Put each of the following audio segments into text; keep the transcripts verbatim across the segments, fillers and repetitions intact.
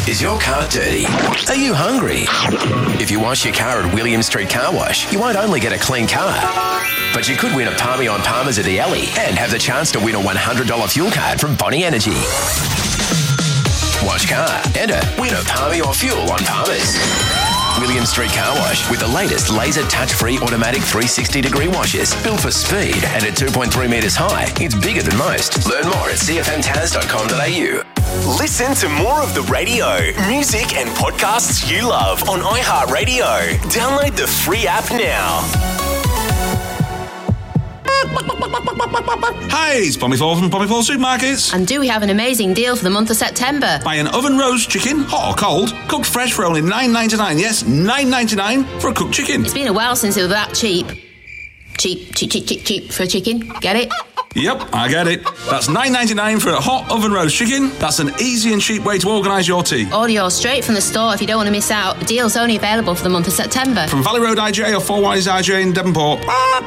Is your car dirty? Are you hungry? If you wash your car at William Street Car Wash, you won't only get a clean car, but you could win a Palmy on Palmers at the Alley and have the chance to win a one hundred dollars fuel card from Bonnie Energy. Wash car, enter, win a Palmy or fuel on Palmers. William Street Car Wash with the latest laser touch-free automatic three sixty degree washes. Built for speed and at two point three metres high, it's bigger than most. Learn more at c f m taz dot com dot a u. Listen to more of the radio, music and podcasts you love on iHeartRadio. Download the free app now. Hi, it's Pommy Fall from Pommy Fall Supermarkets. And do we have an amazing deal for the month of September? Buy an oven roast chicken, hot or cold, cooked fresh for only nine ninety-nine. Yes, nine ninety-nine for a cooked chicken. It's been a while since it was that cheap. Cheap, cheap, cheap, cheap, cheap for a chicken. Get it? Yep, I get it. That's nine ninety-nine for a hot oven roast chicken. That's an easy and cheap way to organise your tea. Order yours straight from the store if you don't want to miss out. The deal's only available for the month of September. From Valley Road I J or Four Wise I J in Devonport.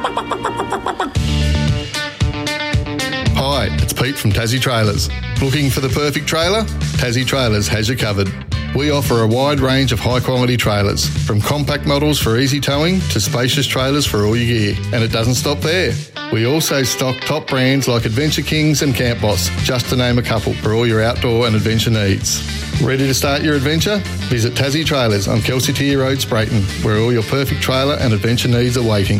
Hi, it's Pete from Tassie Trailers. Looking for the perfect trailer? Tassie Trailers has you covered. We offer a wide range of high-quality trailers, from compact models for easy towing to spacious trailers for all your gear. And it doesn't stop there. We also stock top brands like Adventure Kings and Camp Boss, just to name a couple, for all your outdoor and adventure needs. Ready to start your adventure? Visit Tassie Trailers on Kelsey Tier Road, Sprayton, where all your perfect trailer and adventure needs are waiting.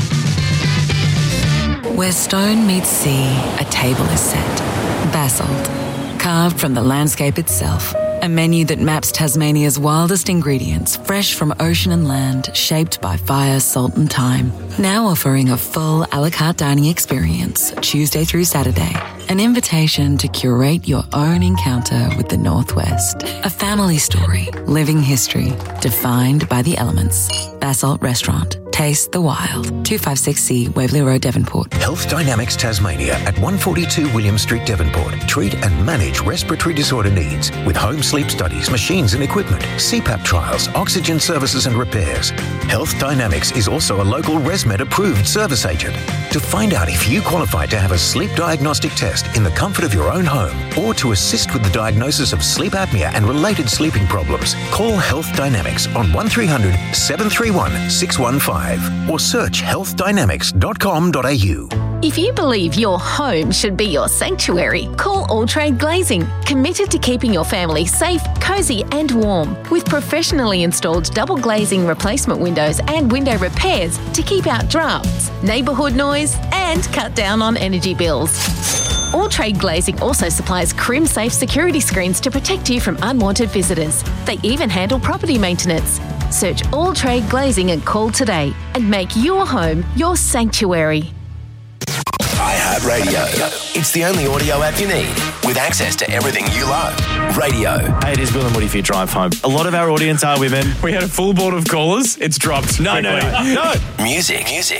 Where stone meets sea, a table is set. Basalt, carved from the landscape itself. A menu that maps Tasmania's wildest ingredients, fresh from ocean and land, shaped by fire, salt and time. Now offering a full a la carte dining experience, Tuesday through Saturday. An invitation to curate your own encounter with the Northwest. A family story, living history, defined by the elements. Basalt Restaurant. Taste the wild. two fifty-six C, Waverley Road, Devonport. Health Dynamics Tasmania at one forty-two William Street, Devonport. Treat and manage respiratory disorder needs with home sleep studies, machines and equipment, C PAP trials, oxygen services and repairs. Health Dynamics is also a local ResMed approved service agent. To find out if you qualify to have a sleep diagnostic test in the comfort of your own home or to assist with the diagnosis of sleep apnea and related sleeping problems, call Health Dynamics on one three hundred, seven three one, six one five or search health dynamics dot com dot a u. If you believe your home should be your sanctuary, call All Trade Glazing, committed to keeping your family safe, cosy and warm, with professionally installed double glazing replacement windows and window repairs to keep out drafts, neighbourhood noise and cut down on energy bills. All Trade Glazing also supplies Crim-safe security screens to protect you from unwanted visitors. They even handle property maintenance. Search All Trade Glazing and call today and make your home your sanctuary. iHeartRadio. It's the only audio app you need with access to everything you love. Radio. Hey, it is Will and Woody for your drive home. A lot of our audience are women. We had a full board of callers. It's dropped. No, no, no, no. Music. Music.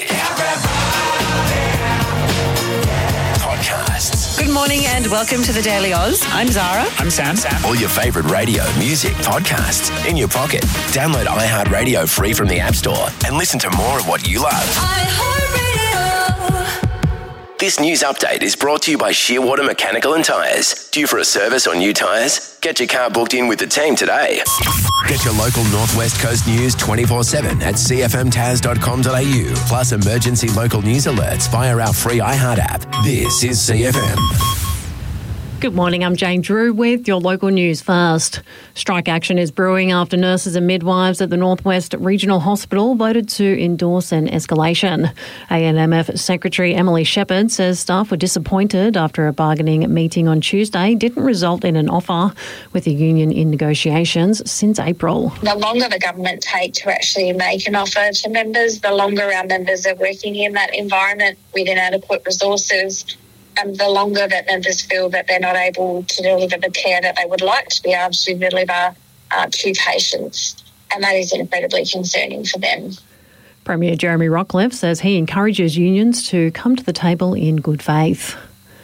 Podcasts. Good morning and welcome to the Daily Oz. I'm Zara. I'm Sam. Sam. All your favourite radio, music, podcasts in your pocket. Download iHeartRadio free from the App Store and listen to more of what you love. iHeartRadio. This news update is brought to you by Shearwater Mechanical and Tyres. Due for a service or new tyres? Get your car booked in with the team today. Get your local Northwest Coast news twenty-four seven at c f m taz dot com dot a u. Plus emergency local news alerts via our free iHeart app. This is C F M. Good morning, I'm Jane Drew with your local news first. Strike action is brewing after nurses and midwives at the Northwest Regional Hospital voted to endorse an escalation. A N M F Secretary Emily Shepherd says staff were disappointed after a bargaining meeting on Tuesday didn't result in an offer, with the union in negotiations since April. The longer the government take to actually make an offer to members, the longer our members are working in that environment with inadequate resources, and the longer that members feel that they're not able to deliver the care that they would like to be able to deliver uh, to patients. And that is incredibly concerning for them. Premier Jeremy Rockliff says he encourages unions to come to the table in good faith.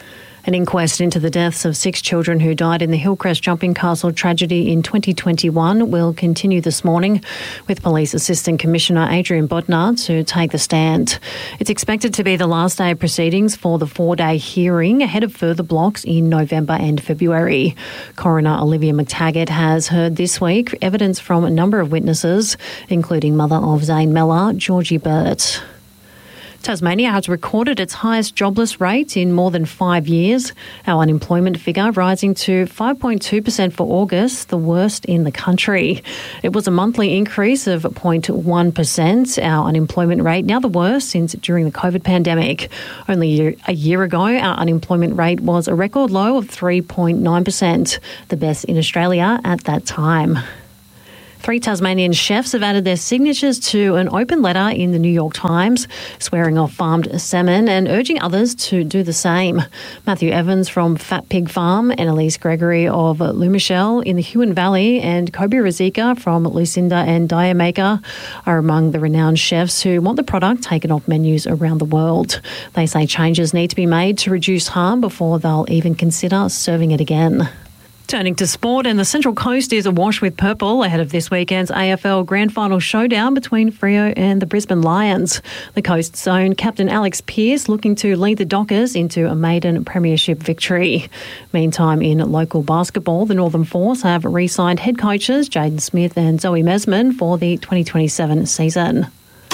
An inquest into the deaths of six children who died in the Hillcrest Jumping Castle tragedy in twenty twenty-one will continue this morning, with Police Assistant Commissioner Adrian Bodnar to take the stand. It's expected to be the last day of proceedings for the four-day hearing ahead of further blocks in November and February. Coroner Olivia McTaggart has heard this week evidence from a number of witnesses, including mother of Zane Mellor, Georgie Burt. Tasmania has recorded its highest jobless rate in more than five years. Our unemployment figure rising to five point two percent for August, the worst in the country. It was a monthly increase of zero point one percent. Our unemployment rate now the worst since during the COVID pandemic. Only a year, a year ago, our unemployment rate was a record low of three point nine percent, the best in Australia at that time. Three Tasmanian chefs have added their signatures to an open letter in the New York Times, swearing off farmed salmon and urging others to do the same. Matthew Evans from Fat Pig Farm, Annalise Gregory of Lumichelle in the Huon Valley, and Kobe Razika from Lucinda and Diamaker are among the renowned chefs who want the product taken off menus around the world. They say changes need to be made to reduce harm before they'll even consider serving it again. Turning to sport, and the Central Coast is awash with purple ahead of this weekend's A F L Grand Final showdown between Freo and the Brisbane Lions. The Coast's own captain Alex Pearce looking to lead the Dockers into a maiden premiership victory. Meantime, in local basketball, the Northern Force have re-signed head coaches Jaden Smith and Zoe Mesman for the twenty twenty-seven season.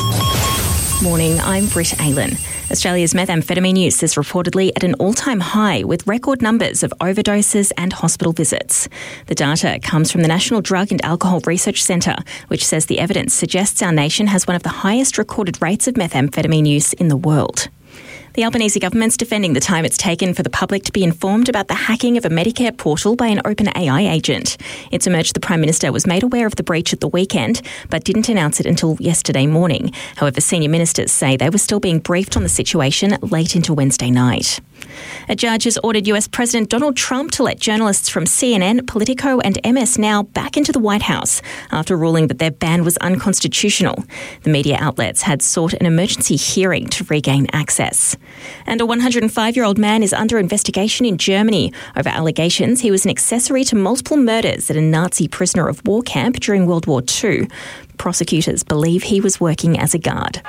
Morning, I'm Britt Aylen. Australia's methamphetamine use is reportedly at an all-time high, with record numbers of overdoses and hospital visits. The data comes from the National Drug and Alcohol Research Centre, which says the evidence suggests our nation has one of the highest recorded rates of methamphetamine use in the world. The Albanese government's defending the time it's taken for the public to be informed about the hacking of a Medicare portal by an OpenAI agent. It's emerged the Prime Minister was made aware of the breach at the weekend, but didn't announce it until yesterday morning. However, senior ministers say they were still being briefed on the situation late into Wednesday night. A judge has ordered U S President Donald Trump to let journalists from C N N, Politico and M S Now back into the White House after ruling that their ban was unconstitutional. The media outlets had sought an emergency hearing to regain access. And a one hundred five-year-old man is under investigation in Germany over allegations he was an accessory to multiple murders at a Nazi prisoner of war camp during World War Two. Prosecutors believe he was working as a guard.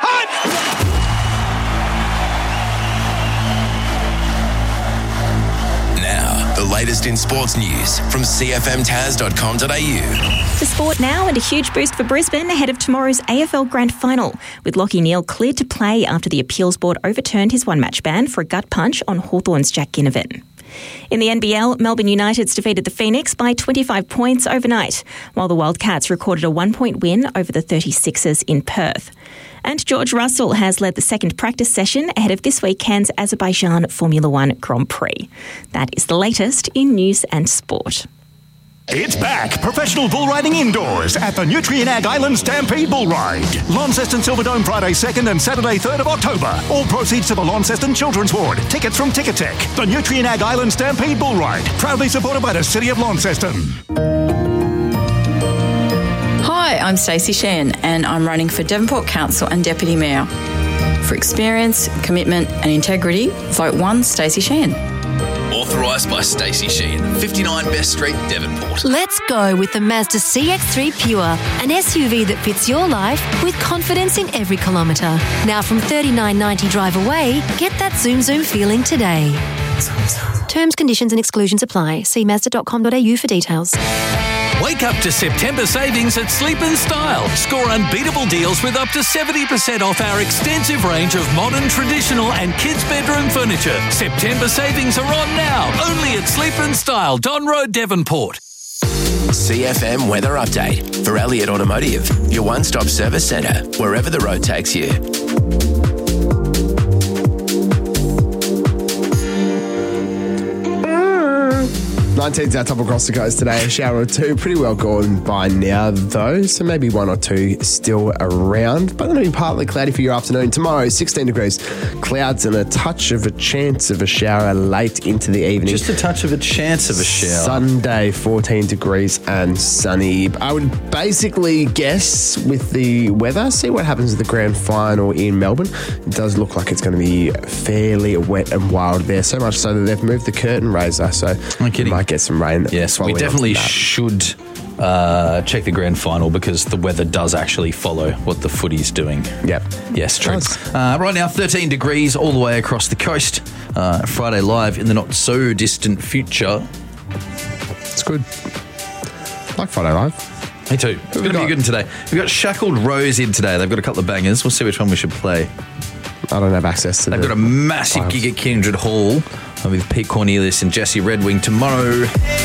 The latest in sports news from c f m taz dot com dot a u. To sport now, and a huge boost for Brisbane ahead of tomorrow's A F L Grand Final, with Lachie Neale cleared to play after the appeals board overturned his one-match ban for a gut punch on Hawthorn's Jack Ginnivan. In the N B L, Melbourne United's defeated the Phoenix by twenty-five points overnight, while the Wildcats recorded a one-point win over the thirty-sixers in Perth. And George Russell has led the second practice session ahead of this weekend's Azerbaijan Formula One Grand Prix. That is the latest in news and sport. It's back. Professional bull riding indoors at the Nutrien Ag Island Stampede Bull Ride. Launceston Silverdome Friday second and Saturday third of October. All proceeds to the Launceston Children's Ward. Tickets from Ticketek. The Nutrien Ag Island Stampede Bull Ride. Proudly supported by the City of Launceston. Hi, I'm Stacey Shan and I'm running for Devonport Council and Deputy Mayor. For experience, commitment and integrity, vote one Stacey Shan. Authorised by Stacey Sheehan, fifty-nine Best Street, Devonport. Let's go with the Mazda C X three Pure, an S U V that fits your life with confidence in every kilometre. Now from thirty-nine ninety drive away, get that zoom zoom feeling today. Terms, conditions and exclusions apply. See mazda dot com dot a u for details. Wake up to September savings at Sleep and Style. Score unbeatable deals with up to seventy percent off our extensive range of modern, traditional and kids' bedroom furniture. September savings are on now, only at Sleep and Style, Don Road, Devonport. C F M Weather Update for Elliott Automotive, your one-stop service centre, wherever the road takes you. nineteen's our top across the coast today. A shower or two. Pretty well gone by now, though. So maybe one or two still around. But it'll be partly cloudy for your afternoon. Tomorrow, sixteen degrees. Clouds and a touch of a chance of a shower late into the evening. Just a touch of a chance of a shower. Sunday, fourteen degrees and sunny. I would basically guess with the weather, see what happens at the grand final in Melbourne. It does look like it's going to be fairly wet and wild there. So much so that they've moved the curtain raiser. So we might get some rain. Yes, we definitely should uh, check the grand final because the weather does actually follow what the footy's doing. Yep. Yes, true. Uh, right now, thirteen degrees all the way across the coast. Uh, Friday live in the not so distant future. It's good. I like Friday live. Me too. It's going to be good one today. We've got Shackled Rose in today. They've got a couple of bangers. We'll see which one we should play. I don't have access to They've the got a massive files. gig at Kindred Hall with Pete Cornelius and Jesse Redwing tomorrow.